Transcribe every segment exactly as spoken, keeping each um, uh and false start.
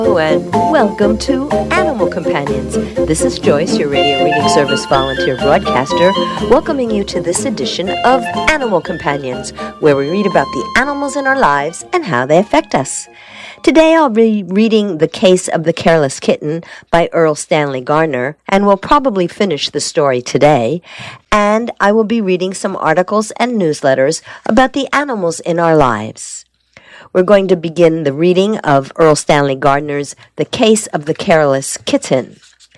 And welcome to Animal Companions. This is Joyce, your radio reading service volunteer broadcaster, welcoming you to this edition of Animal Companions, where we read about the animals in our lives and how they affect us. Today I'll be reading The Case of the Careless Kitten by Erle Stanley Gardner, and we'll probably finish the story today. And I will be reading some articles and newsletters about the animals in our lives. We're going to begin the reading of Erle Stanley Gardner's The Case of the Careless Kitten.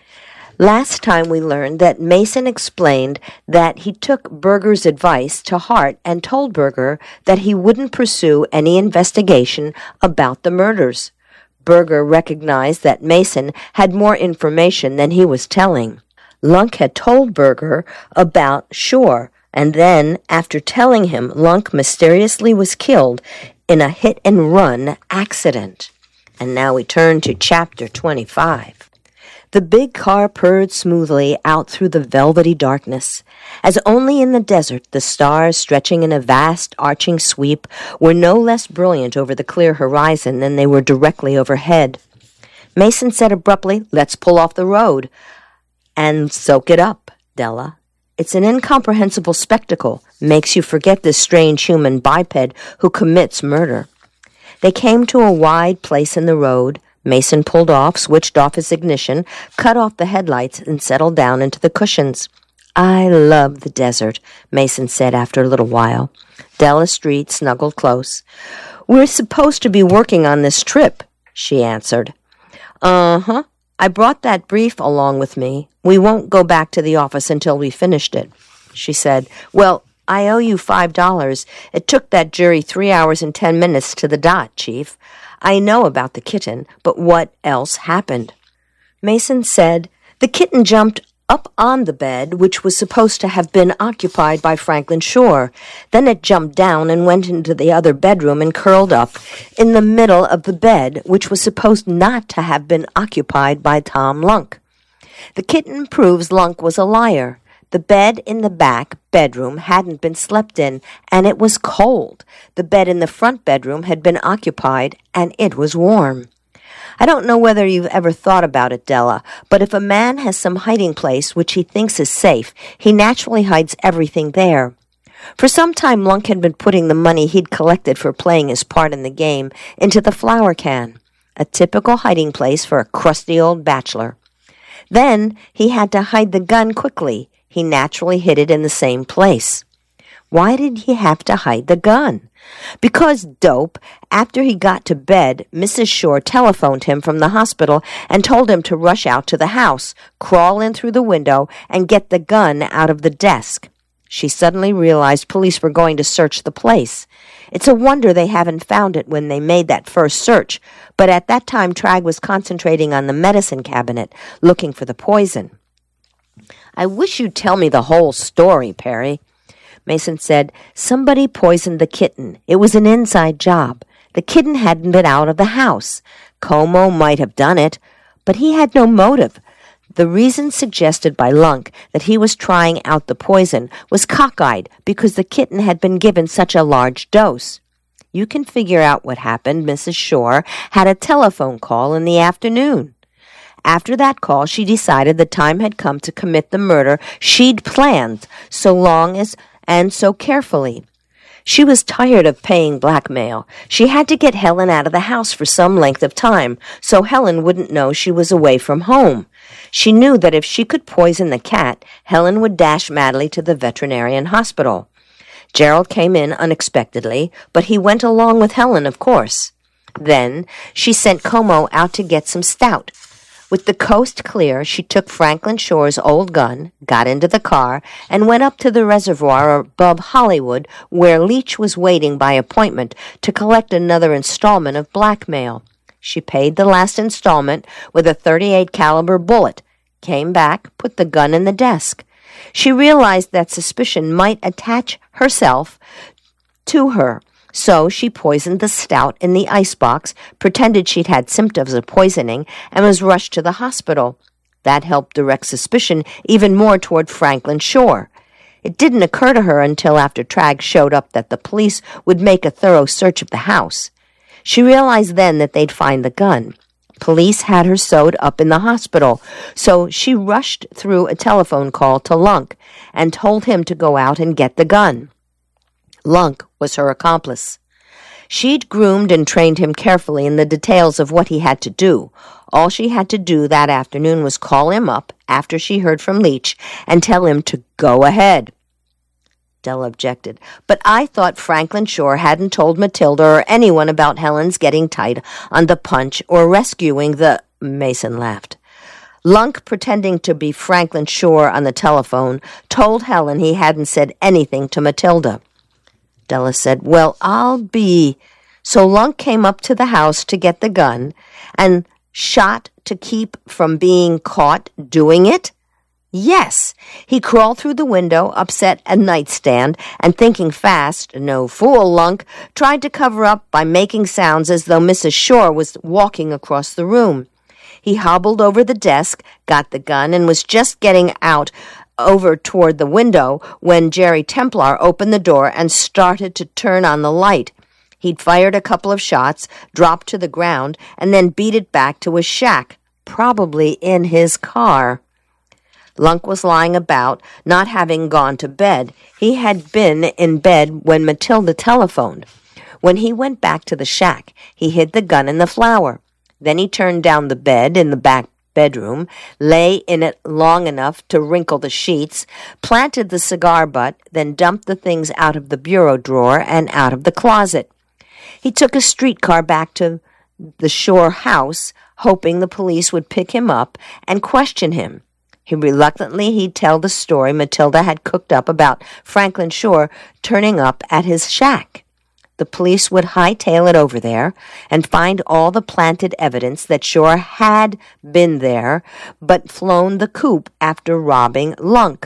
Last time we learned that Mason explained that he took Berger's advice to heart and told Berger that he wouldn't pursue any investigation about the murders. Berger recognized that Mason had more information than he was telling. Lunk had told Berger about Shore, and then, after telling him, Lunk mysteriously was killed in a hit-and-run accident. And now we turn to Chapter twenty-five. The big car purred smoothly out through the velvety darkness, as only in the desert the stars, stretching in a vast arching sweep, were no less brilliant over the clear horizon than they were directly overhead. Mason said abruptly, "Let's pull off the road." "And soak it up, Della. It's an incomprehensible spectacle, makes you forget this strange human biped who commits murder." They came to a wide place in the road. Mason pulled off, switched off his ignition, cut off the headlights, and settled down into the cushions. "I love the desert," Mason said after a little while. Della Street snuggled close. "We're supposed to be working on this trip," she answered. "Uh-huh. I brought that brief along with me. We won't go back to the office until we finished it." She said, "Well, I owe you five dollars. It took that jury three hours and ten minutes to the dot, Chief. I know about the kitten, but what else happened?" Mason said, "The kitten jumped up on the bed, which was supposed to have been occupied by Franklin Shore. Then it jumped down and went into the other bedroom and curled up in the middle of the bed, which was supposed not to have been occupied by Tom Lunk. The kitten proves Lunk was a liar. The bed in the back bedroom hadn't been slept in, and it was cold. The bed in the front bedroom had been occupied, and it was warm. I don't know whether you've ever thought about it, Della, but if a man has some hiding place which he thinks is safe, he naturally hides everything there. For some time, Lunk had been putting the money he'd collected for playing his part in the game into the flour can, a typical hiding place for a crusty old bachelor. Then he had to hide the gun quickly. He naturally hid it in the same place. Why did he have to hide the gun? Because dope, after he got to bed, Missus Shore telephoned him from the hospital and told him to rush out to the house, crawl in through the window, and get the gun out of the desk. She suddenly realized police were going to search the place. It's a wonder they haven't found it when they made that first search, but at that time Tragg was concentrating on the medicine cabinet, looking for the poison. "I wish you'd tell me the whole story, Perry." Mason said, "Somebody poisoned the kitten. It was an inside job. The kitten hadn't been out of the house. Como might have done it, but he had no motive. The reason suggested by Lunk that he was trying out the poison was cockeyed because the kitten had been given such a large dose. You can figure out what happened. Missus Shore had a telephone call in the afternoon. After that call, she decided the time had come to commit the murder she'd planned so long as and so carefully. She was tired of paying blackmail. She had to get Helen out of the house for some length of time, so Helen wouldn't know she was away from home. She knew that if she could poison the cat, Helen would dash madly to the veterinarian hospital. Gerald came in unexpectedly, but he went along with Helen, of course. Then she sent Como out to get some stout. With the coast clear, she took Franklin Shore's old gun, got into the car, and went up to the reservoir above Hollywood, where Leach was waiting by appointment to collect another installment of blackmail. She paid the last installment with a thirty-eight caliber bullet, came back, put the gun in the desk. She realized that suspicion might attach herself to her. So she poisoned the stout in the icebox, pretended she'd had symptoms of poisoning, and was rushed to the hospital. That helped direct suspicion even more toward Franklin Shore. It didn't occur to her until after Tragg showed up that the police would make a thorough search of the house. She realized then that they'd find the gun. Police had her sewed up in the hospital, so she rushed through a telephone call to Lunk and told him to go out and get the gun. Lunk was her accomplice. She'd groomed and trained him carefully in the details of what he had to do. All she had to do that afternoon was call him up after she heard from Leach and tell him to go ahead. Della objected. But I thought Franklin Shore hadn't told Matilda or anyone about Helen's getting tight on the punch or rescuing the... Mason laughed. Lunk, pretending to be Franklin Shore on the telephone, told Helen he hadn't said anything to Matilda. Della said, well, I'll be... So Lunk came up to the house to get the gun and shot to keep from being caught doing it? Yes, he crawled through the window, upset a nightstand, and thinking fast, no fool, Lunk, tried to cover up by making sounds as though Missus Shore was walking across the room. He hobbled over the desk, got the gun, and was just getting out over toward the window when Jerry Templar opened the door and started to turn on the light. He'd fired a couple of shots, dropped to the ground, and then beat it back to his shack, probably in his car. Lunk was lying about, not having gone to bed. He had been in bed when Matilda telephoned. When he went back to the shack, he hid the gun in the flour. Then he turned down the bed in the back bedroom, lay in it long enough to wrinkle the sheets, planted the cigar butt, then dumped the things out of the bureau drawer and out of the closet. He took a streetcar back to the Shore house, hoping the police would pick him up and question him. He reluctantly he'd tell the story Matilda had cooked up about Franklin Shore turning up at his shack. The police would hightail it over there and find all the planted evidence that Shore had been there but flown the coop after robbing Lunk.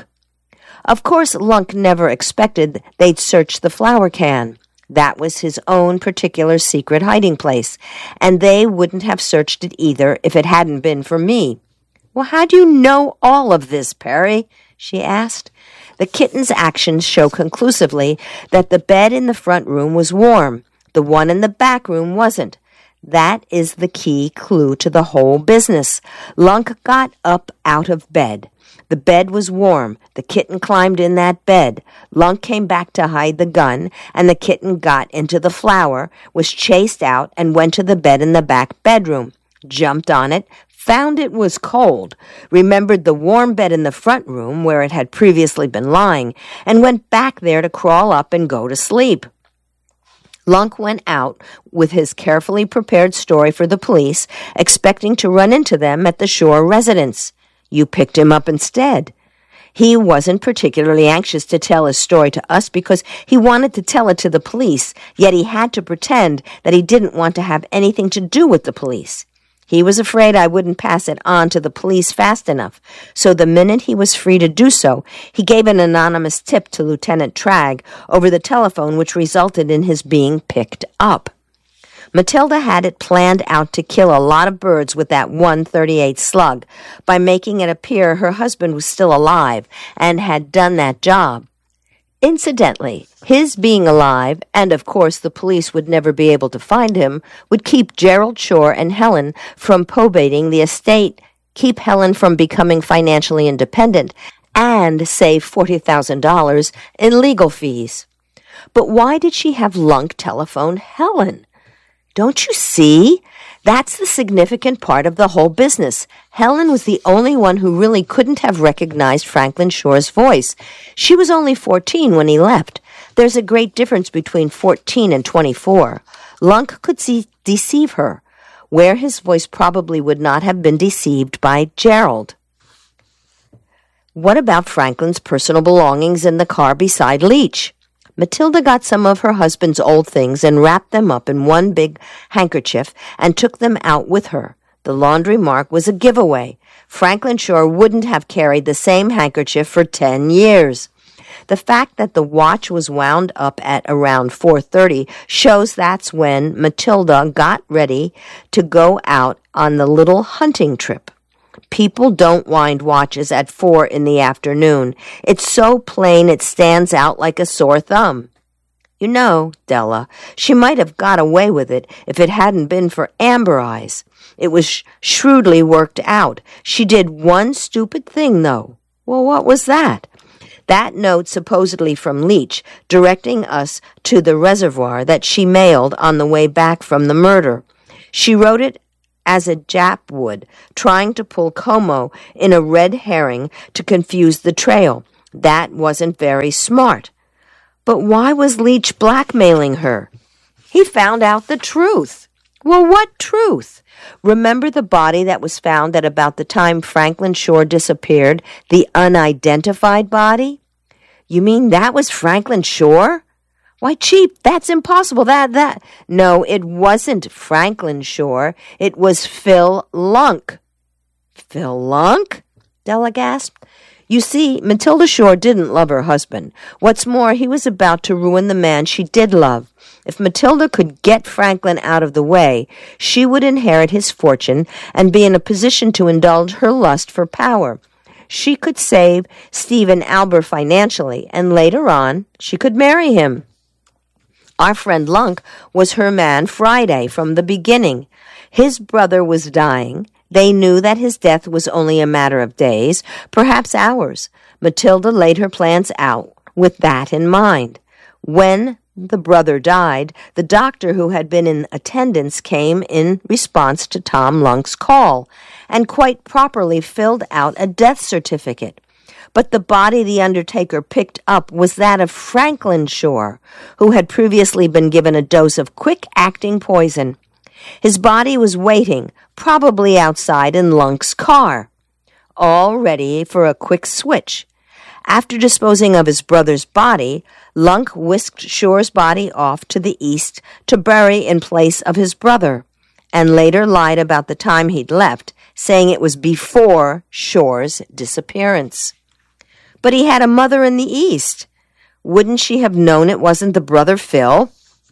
Of course, Lunk never expected they'd search the flour can. That was his own particular secret hiding place, and they wouldn't have searched it either if it hadn't been for me. Well, how do you know all of this, Perry? She asked. The kitten's actions show conclusively that the bed in the front room was warm. The one in the back room wasn't. That is the key clue to the whole business. Lunk got up out of bed. The bed was warm. The kitten climbed in that bed. Lunk came back to hide the gun, and the kitten got into the flour, was chased out, and went to the bed in the back bedroom, jumped on it, found it was cold, remembered the warm bed in the front room where it had previously been lying, and went back there to crawl up and go to sleep. Lunk went out with his carefully prepared story for the police, expecting to run into them at the Shore residence. You picked him up instead. He wasn't particularly anxious to tell his story to us because he wanted to tell it to the police, yet he had to pretend that he didn't want to have anything to do with the police. He was afraid I wouldn't pass it on to the police fast enough, so the minute he was free to do so, he gave an anonymous tip to Lieutenant Tragg over the telephone, which resulted in his being picked up. Matilda had it planned out to kill a lot of birds with that one thirty-eight slug by making it appear her husband was still alive and had done that job. Incidentally, his being alive, and of course the police would never be able to find him, would keep Gerald Shore and Helen from probating the estate, keep Helen from becoming financially independent, and save forty thousand dollars in legal fees. But why did she have Lunk telephone Helen? Don't you see? That's the significant part of the whole business. Helen was the only one who really couldn't have recognized Franklin Shore's voice. She was only fourteen when he left. There's a great difference between fourteen and twenty-four. Lunk could see, deceive her, where his voice probably would not have been deceived by Gerald. What about Franklin's personal belongings in the car beside Leach? Matilda got some of her husband's old things and wrapped them up in one big handkerchief and took them out with her. The laundry mark was a giveaway. Franklin Shore wouldn't have carried the same handkerchief for ten years. The fact that the watch was wound up at around four thirty shows that's when Matilda got ready to go out on the little hunting trip. People don't wind watches at four in the afternoon. It's so plain it stands out like a sore thumb. You know, Della, she might have got away with it if it hadn't been for Amber Eyes. It was sh- shrewdly worked out. She did one stupid thing, though. Well, what was that? That note supposedly from Leach, directing us to the reservoir that she mailed on the way back from the murder. She wrote it as a Jap would, trying to pull Como in a red herring to confuse the trail. That wasn't very smart. But why was Leach blackmailing her? He found out the truth. Well, what truth? Remember the body that was found at about the time Franklin Shore disappeared, the unidentified body? You mean that was Franklin Shore? Why, Chief, that's impossible. That, that. No, it wasn't Franklin Shore. It was Phil Lunk. Phil Lunk? Della gasped. You see, Matilda Shore didn't love her husband. What's more, he was about to ruin the man she did love. If Matilda could get Franklin out of the way, she would inherit his fortune and be in a position to indulge her lust for power. She could save Stephen Albert financially, and later on, she could marry him. Our friend Lunk was her man Friday from the beginning. His brother was dying. They knew that his death was only a matter of days, perhaps hours. Matilda laid her plans out with that in mind. When the brother died, the doctor who had been in attendance came in response to Tom Lunk's call and quite properly filled out a death certificate. But the body the undertaker picked up was that of Franklin Shore, who had previously been given a dose of quick-acting poison. His body was waiting, probably outside in Lunk's car, all ready for a quick switch. After disposing of his brother's body, Lunk whisked Shore's body off to the east to bury in place of his brother, and later lied about the time he'd left, saying it was before Shore's disappearance. But he had a mother in the east. Wouldn't she have known it wasn't the brother Phil?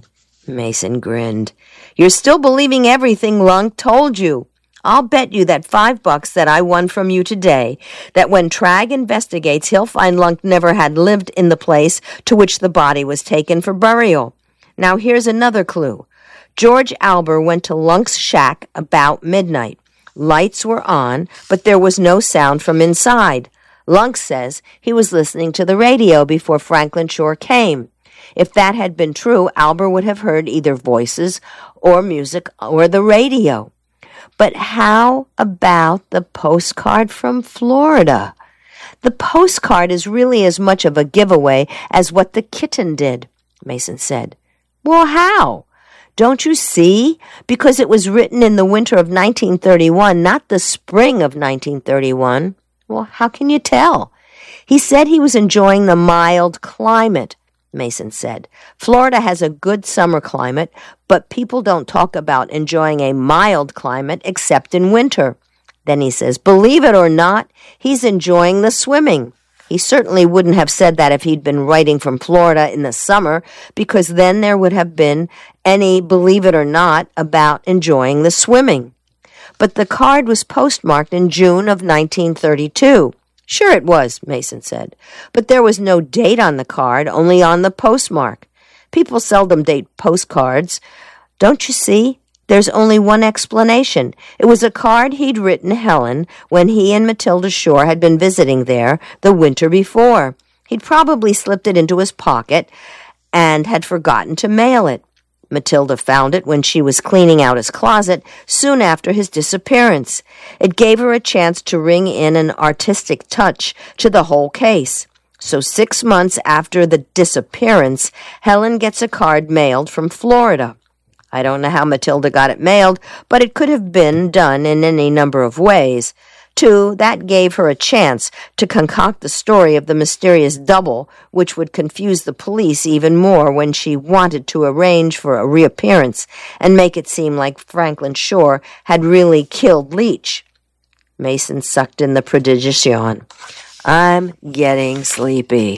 Mason grinned. You're still believing everything Lunk told you. I'll bet you that five bucks that I won from you today, that when Tragg investigates, he'll find Lunk never had lived in the place to which the body was taken for burial. Now here's another clue. George Albert went to Lunk's shack about midnight. Lights were on, but there was no sound from inside. Lunk says he was listening to the radio before Franklin Shore came. If that had been true, Albert would have heard either voices or music or the radio. But how about the postcard from Florida? The postcard is really as much of a giveaway as what the kitten did, Mason said. Well, how? Don't you see? Because it was written in the winter of nineteen thirty-one, not the spring of nineteen thirty-one. Well, how can you tell? He said he was enjoying the mild climate, Mason said. Florida has a good summer climate, but people don't talk about enjoying a mild climate except in winter. Then he says, believe it or not, he's enjoying the swimming. He certainly wouldn't have said that if he'd been writing from Florida in the summer, because then there would have been any believe it or not about enjoying the swimming. But the card was postmarked in June of nineteen thirty-two. Sure it was, Mason said. But there was no date on the card, only on the postmark. People seldom date postcards. Don't you see? There's only one explanation. It was a card he'd written Helen when he and Matilda Shore had been visiting there the winter before. He'd probably slipped it into his pocket and had forgotten to mail it. Matilda found it when she was cleaning out his closet soon after his disappearance. It gave her a chance to ring in an artistic touch to the whole case. So six months after the disappearance, Helen gets a card mailed from Florida. I don't know how Matilda got it mailed, but it could have been done in any number of ways. Two, that gave her a chance to concoct the story of the mysterious double, which would confuse the police even more when she wanted to arrange for a reappearance and make it seem like Franklin Shore had really killed Leach. Mason sucked in the prodigious yawn. I'm getting sleepy.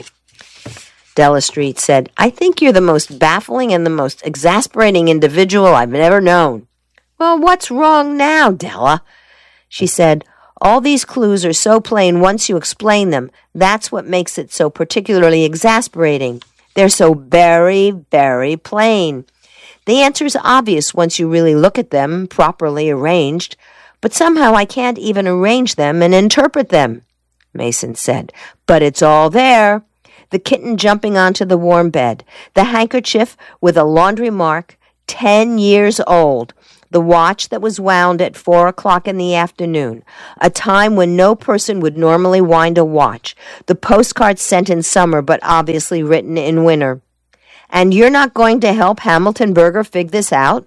Della Street said, I think you're the most baffling and the most exasperating individual I've ever known. Well, what's wrong now, Della? She said, all these clues are so plain once you explain them. That's what makes it so particularly exasperating. They're so very, very plain. The answer's obvious once you really look at them, properly arranged, but somehow I can't even arrange them and interpret them, Mason said. But it's all there. The kitten jumping onto the warm bed, the handkerchief with a laundry mark, ten years old, the watch that was wound at four o'clock in the afternoon, a time when no person would normally wind a watch, the postcard sent in summer but obviously written in winter. And you're not going to help Hamilton Berger figure this out?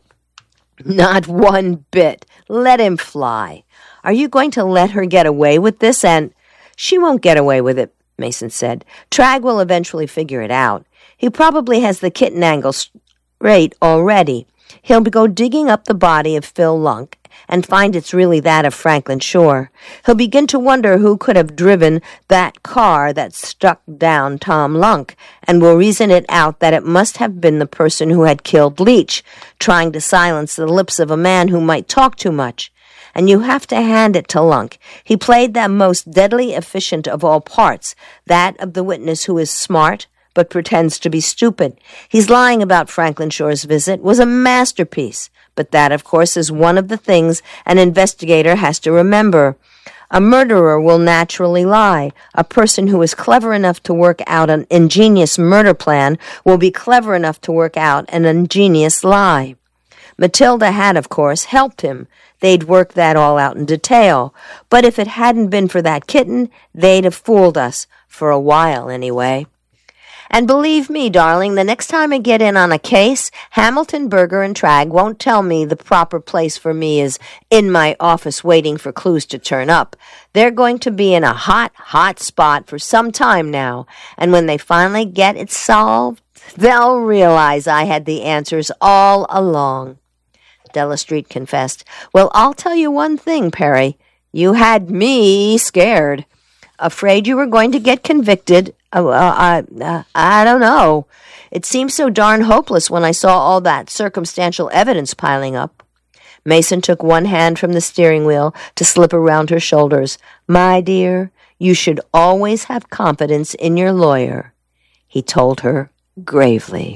Not one bit. Let him fly. Are you going to let her get away with this? And she won't get away with it, Mason said. Trag will eventually figure it out. He probably has the kitten angle straight already. He'll go digging up the body of Phil Lunk and find it's really that of Franklin Shore. He'll begin to wonder who could have driven that car that struck down Tom Lunk, and will reason it out that it must have been the person who had killed Leach, trying to silence the lips of a man who might talk too much. And you have to hand it to Lunk. He played that most deadly efficient of all parts, that of the witness who is smart, but pretends to be stupid. He's lying about Franklin Shore's visit was a masterpiece, but that, of course, is one of the things an investigator has to remember. A murderer will naturally lie. A person who is clever enough to work out an ingenious murder plan will be clever enough to work out an ingenious lie. Matilda had, of course, helped him. They'd worked that all out in detail. But if it hadn't been for that kitten, they'd have fooled us, for a while anyway. And believe me, darling, the next time I get in on a case, Hamilton, Berger, and Trag won't tell me the proper place for me is in my office waiting for clues to turn up. They're going to be in a hot, hot spot for some time now, and when they finally get it solved, they'll realize I had the answers all along. Della Street confessed. Well, I'll tell you one thing, Perry. You had me scared. Afraid you were going to get convicted. Uh, uh, uh, I don't know. It seemed so darn hopeless when I saw all that circumstantial evidence piling up. Mason took one hand from the steering wheel to slip around her shoulders. My dear, you should always have confidence in your lawyer, he told her gravely.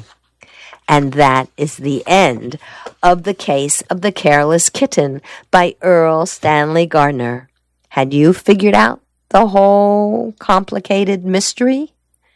And that is the end of The Case of the Careless Kitten by Earl Stanley Gardner. Had you figured out the whole complicated mystery?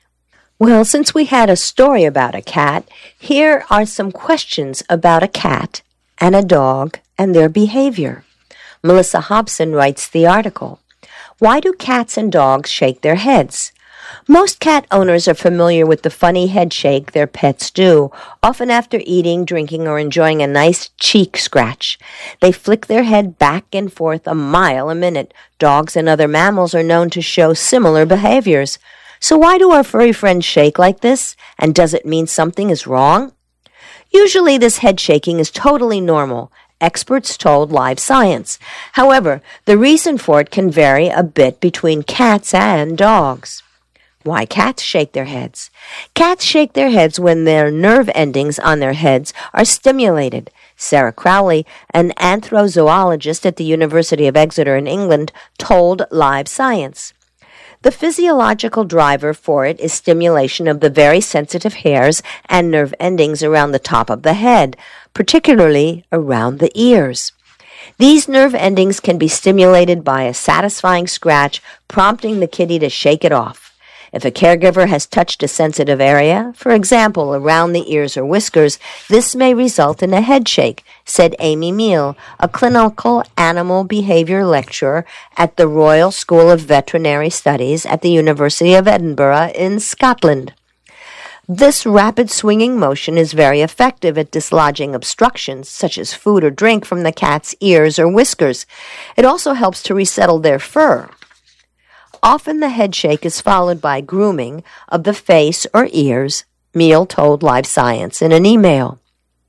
Well, since we had a story about a cat, here are some questions about a cat and a dog and their behavior. Melissa Hobson writes the article. Why do cats and dogs shake their heads? Most cat owners are familiar with the funny head shake their pets do, often after eating, drinking, or enjoying a nice cheek scratch. They flick their head back and forth a mile a minute. Dogs and other mammals are known to show similar behaviors. So why do our furry friends shake like this? And does it mean something is wrong? Usually this head shaking is totally normal. Experts told Live Science. However, the reason for it can vary a bit between cats and dogs. Why cats shake their heads? Cats shake their heads when their nerve endings on their heads are stimulated. Sarah Crowley, an anthrozoologist at the University of Exeter in England, told Live Science. The physiological driver for it is stimulation of the very sensitive hairs and nerve endings around the top of the head, particularly around the ears. These nerve endings can be stimulated by a satisfying scratch, prompting the kitty to shake it off. If a caregiver has touched a sensitive area, for example, around the ears or whiskers, this may result in a head shake, said Amy Meal, a clinical animal behavior lecturer at the Royal School of Veterinary Studies at the University of Edinburgh in Scotland. This rapid swinging motion is very effective at dislodging obstructions, such as food or drink, from the cat's ears or whiskers. It also helps to resettle their fur. Often the head shake is followed by grooming of the face or ears, Meal told Live Science in an email.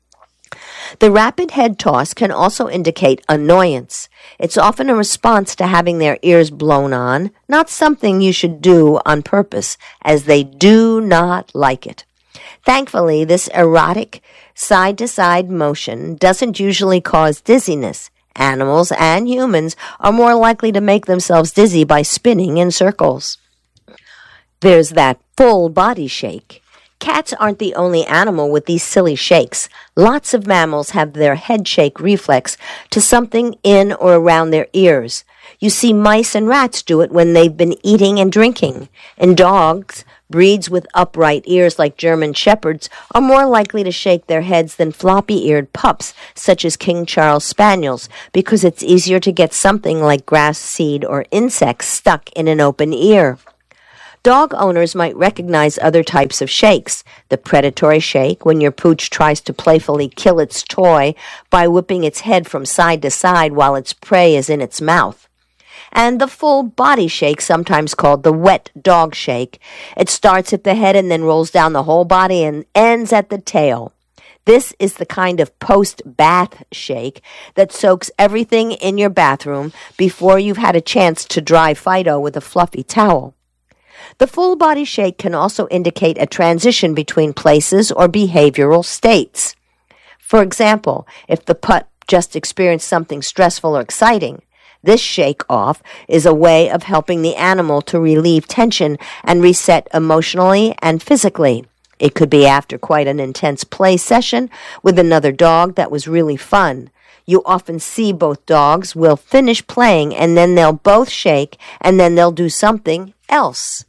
The rapid head toss can also indicate annoyance. It's often a response to having their ears blown on, not something you should do on purpose, as they do not like it. Thankfully, this erratic side-to-side motion doesn't usually cause dizziness. Animals and humans are more likely to make themselves dizzy by spinning in circles. There's that full body shake. Cats aren't the only animal with these silly shakes. Lots of mammals have their head shake reflex to something in or around their ears. You see mice and rats do it when they've been eating and drinking. In dogs, breeds with upright ears like German Shepherds are more likely to shake their heads than floppy-eared pups, such as King Charles Spaniels, because it's easier to get something like grass seed or insects stuck in an open ear. Dog owners might recognize other types of shakes. The predatory shake, when your pooch tries to playfully kill its toy by whipping its head from side to side while its prey is in its mouth. And the full body shake, sometimes called the wet dog shake. It starts at the head and then rolls down the whole body and ends at the tail. This is the kind of post-bath shake that soaks everything in your bathroom before you've had a chance to dry Fido with a fluffy towel. The full body shake can also indicate a transition between places or behavioral states. For example, if the pup just experienced something stressful or exciting, this shake-off is a way of helping the animal to relieve tension and reset emotionally and physically. It could be after quite an intense play session with another dog that was really fun. You often see both dogs will finish playing and then they'll both shake and then they'll do something else.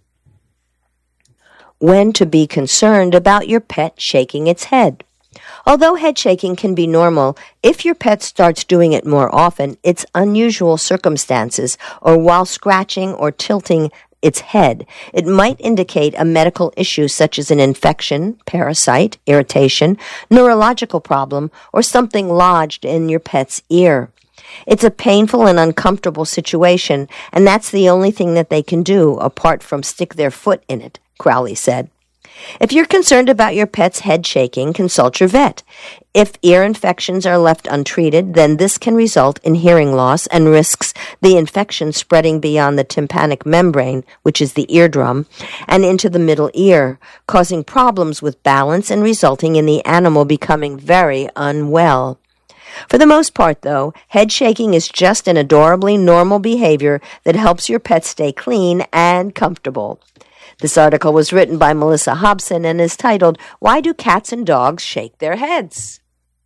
When to be concerned about your pet shaking its head. Although head shaking can be normal, if your pet starts doing it more often, it's unusual circumstances, or while scratching or tilting its head, it might indicate a medical issue such as an infection, parasite, irritation, neurological problem, or something lodged in your pet's ear. It's a painful and uncomfortable situation, and that's the only thing that they can do apart from stick their foot in it, Crowley said. If you're concerned about your pet's head shaking, consult your vet. If ear infections are left untreated, then this can result in hearing loss and risks the infection spreading beyond the tympanic membrane, which is the eardrum, and into the middle ear, causing problems with balance and resulting in the animal becoming very unwell. For the most part, though, head shaking is just an adorably normal behavior that helps your pet stay clean and comfortable. This article was written by Melissa Hobson and is titled, Why Do Cats and Dogs Shake Their Heads?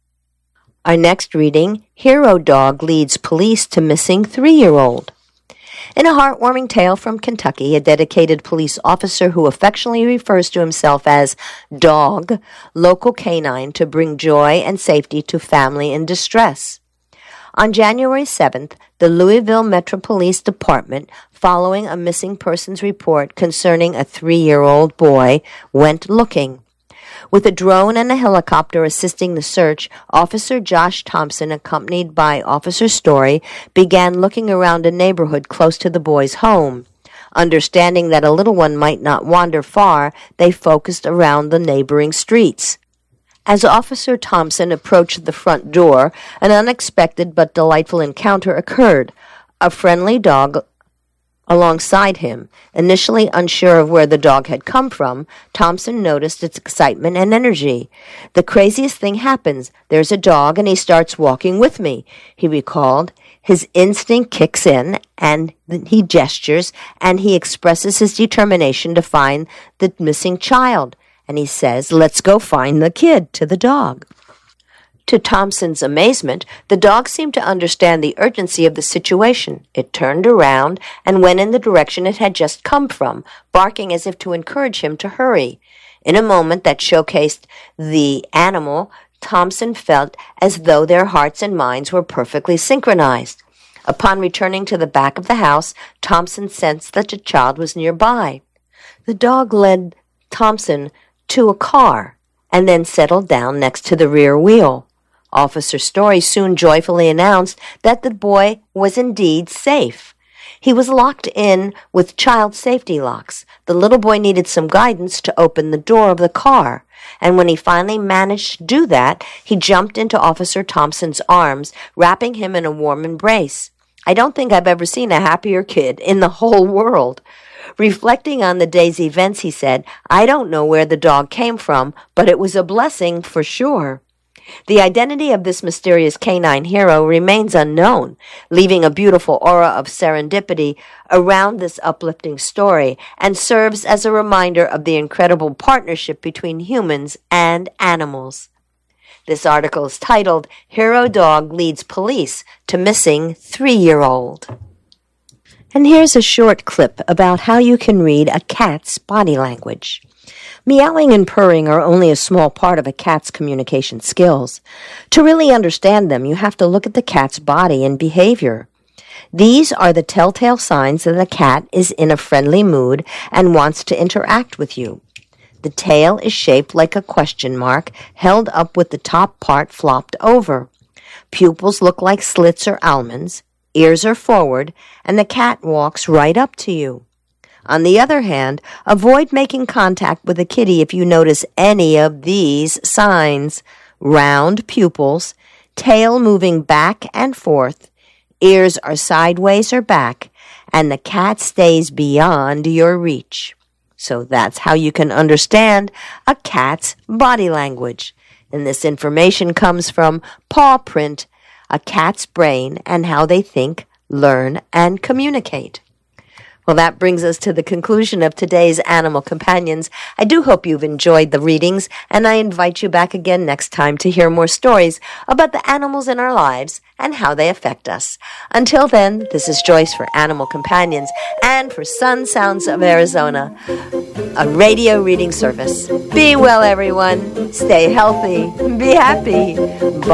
Our next reading, Hero Dog Leads Police to Missing Three-Year-Old. In a heartwarming tale from Kentucky, a dedicated police officer who affectionately refers to himself as Dog, local canine to bring joy and safety to family in distress. On January seventh, the Louisville Metro Police Department, following a missing persons report concerning a three-year-old boy, went looking. With a drone and a helicopter assisting the search, Officer Josh Thompson, accompanied by Officer Story, began looking around a neighborhood close to the boy's home. Understanding that a little one might not wander far, they focused around the neighboring streets. As Officer Thompson approached the front door, an unexpected but delightful encounter occurred. A friendly dog alongside him. Initially unsure of where the dog had come from, Thompson noticed its excitement and energy. The craziest thing happens. There's a dog and he starts walking with me, he recalled. His instinct kicks in and he gestures and he expresses his determination to find the missing child. And he says, let's go find the kid, to the dog. To Thompson's amazement, the dog seemed to understand the urgency of the situation. It turned around and went in the direction it had just come from, barking as if to encourage him to hurry. In a moment that showcased the animal, Thompson felt as though their hearts and minds were perfectly synchronized. Upon returning to the back of the house, Thompson sensed that the child was nearby. The dog led Thompson to a car and then settled down next to the rear wheel. Officer Story soon joyfully announced that the boy was indeed safe. He was locked in with child safety locks. The little boy needed some guidance to open the door of the car, and when he finally managed to do that, he jumped into Officer Thompson's arms, wrapping him in a warm embrace. I don't think I've ever seen a happier kid in the whole world. Reflecting on the day's events, he said, I don't know where the dog came from, but it was a blessing for sure. The identity of this mysterious canine hero remains unknown, leaving a beautiful aura of serendipity around this uplifting story, and serves as a reminder of the incredible partnership between humans and animals. This article is titled, Hero Dog Leads Police to Missing Three-Year-Old. And here's a short clip about how you can read a cat's body language. Meowing and purring are only a small part of a cat's communication skills. To really understand them, you have to look at the cat's body and behavior. These are the telltale signs that a cat is in a friendly mood and wants to interact with you. The tail is shaped like a question mark, held up with the top part flopped over. Pupils look like slits or almonds. Ears are forward, and the cat walks right up to you. On the other hand, avoid making contact with a kitty if you notice any of these signs: round pupils, tail moving back and forth, ears are sideways or back, and the cat stays beyond your reach. So that's how you can understand a cat's body language. And this information comes from Paw Print, A Cat's Brain and How They Think, Learn, and Communicate. Well, that brings us to the conclusion of today's Animal Companions. I do hope you've enjoyed the readings, and I invite you back again next time to hear more stories about the animals in our lives and how they affect us. Until then, this is Joyce for Animal Companions and for Sun Sounds of Arizona, a radio reading service. Be well, everyone. Stay healthy. Be happy. Bye.